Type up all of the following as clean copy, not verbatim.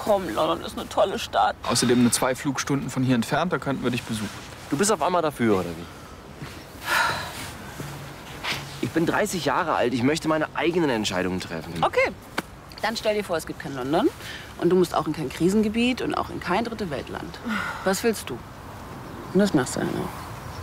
komm, London ist eine tolle Stadt. Außerdem nur 2 Flugstunden von hier entfernt, da könnten wir dich besuchen. Du bist auf einmal dafür, oder wie? Ich bin 30 Jahre alt. Ich möchte meine eigenen Entscheidungen treffen. Okay, dann stell dir vor, es gibt kein London. Und du musst auch in kein Krisengebiet und auch in kein dritte Weltland. Was willst du? Und das machst du dann auch.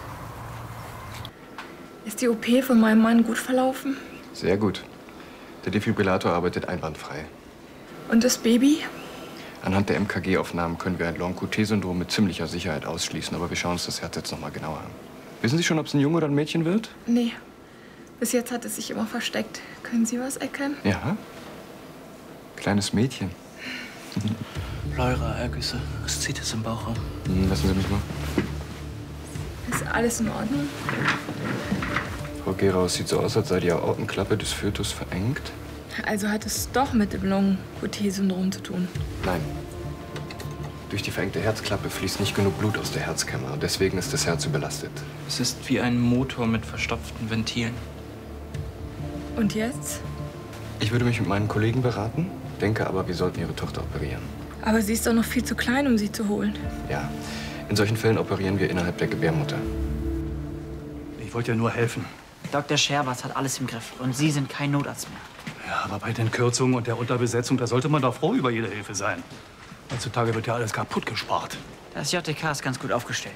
Ist die OP von meinem Mann gut verlaufen? Sehr gut. Der Defibrillator arbeitet einwandfrei. Und das Baby? Anhand der MKG-Aufnahmen können wir ein Long-QT-Syndrom mit ziemlicher Sicherheit ausschließen, aber wir schauen uns das Herz jetzt noch mal genauer an. Wissen Sie schon, ob es ein Junge oder ein Mädchen wird? Nee. Bis jetzt hat es sich immer versteckt. Können Sie was erkennen? Ja. Kleines Mädchen. Pleuraergüsse. Was zieht es im Bauchraum? Lassen Sie mich mal. Ist alles in Ordnung? Frau Geraus, sieht so aus, als sei die Aortenklappe des Fötus verengt. Also hat es doch mit dem Long-QT-Syndrom zu tun. Nein. Durch die verengte Herzklappe fließt nicht genug Blut aus der Herzkammer. Und deswegen ist das Herz überlastet. Es ist wie ein Motor mit verstopften Ventilen. Und jetzt? Ich würde mich mit meinen Kollegen beraten, denke aber, wir sollten Ihre Tochter operieren. Aber sie ist doch noch viel zu klein, um sie zu holen. Ja. In solchen Fällen operieren wir innerhalb der Gebärmutter. Ich wollte ja nur helfen. Dr. Scherwas hat alles im Griff. Und Sie sind kein Notarzt mehr. Ja, aber bei den Kürzungen und der Unterbesetzung, da sollte man doch froh über jede Hilfe sein. Heutzutage wird ja alles kaputt gespart. Das JTK ist ganz gut aufgestellt.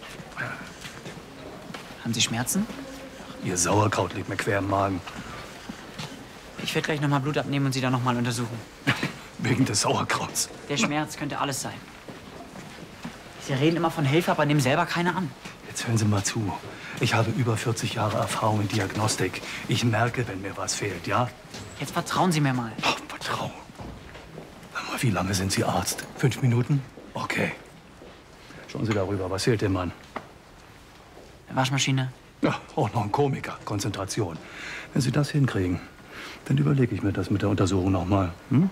Haben Sie Schmerzen? Ihr Sauerkraut liegt mir quer im Magen. Ich werde gleich noch mal Blut abnehmen und Sie dann noch mal untersuchen. Wegen des Sauerkrauts. Der Schmerz könnte alles sein. Sie reden immer von Hilfe, aber nehmen selber keine an. Jetzt hören Sie mal zu. Ich habe über 40 Jahre Erfahrung in Diagnostik. Ich merke, wenn mir was fehlt, ja? Jetzt vertrauen Sie mir mal. Ach, Vertrauen. Sag mal, wie lange sind Sie Arzt? 5 Minuten? Okay. Schauen Sie darüber. Was fehlt dem Mann? Eine Waschmaschine. Ja, auch noch ein Komiker. Konzentration. Wenn Sie das hinkriegen, dann überlege ich mir das mit der Untersuchung noch mal. Hm?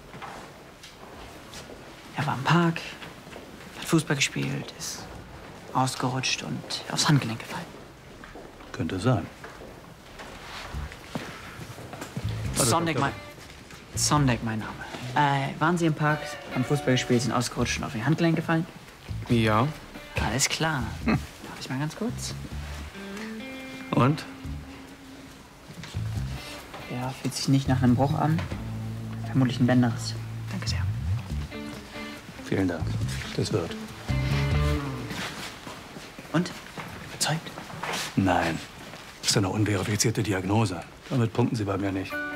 Er war im Park, hat Fußball gespielt, ist ausgerutscht und aufs Handgelenk gefallen. Könnte sein. Sondek mein Name. Waren Sie im Park, haben Fußball gespielt, sind ausgerutscht und auf Ihr Handgelenk gefallen? Ja. Alles klar. Darf ich mal ganz kurz? Und? Ja, fühlt sich nicht nach einem Bruch an. Vermutlich ein Bänderriss. Danke sehr. Vielen Dank. Das wird. Und? Überzeugt? Nein. Das ist eine unverifizierte Diagnose. Damit punkten Sie bei mir nicht.